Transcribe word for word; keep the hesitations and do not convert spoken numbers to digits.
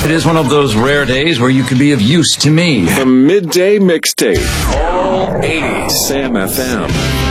It is one of those rare days where you could be of use to me. The Midday Mixtape. All eighties. Sam F M.